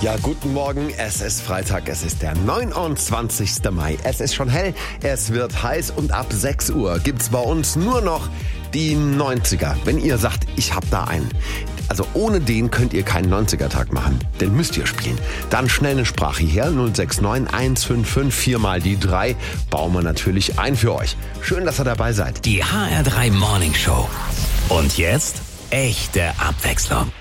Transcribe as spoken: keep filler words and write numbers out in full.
Ja, guten Morgen. Es ist Freitag. Es ist der neunundzwanzigste Mai. Es ist schon hell. Es wird heiß und ab sechs Uhr gibt's bei uns nur noch die neunziger. Wenn ihr sagt, ich hab da einen. Also ohne den könnt ihr keinen neunziger-Tag machen. Den müsst ihr spielen. Dann schnell eine Sprache her. null sechs neun eins fünf fünf vier mal die drei. Bauen wir natürlich ein für euch. Schön, dass ihr dabei seid. Die H R drei Morning Show. Und jetzt echte Abwechslung.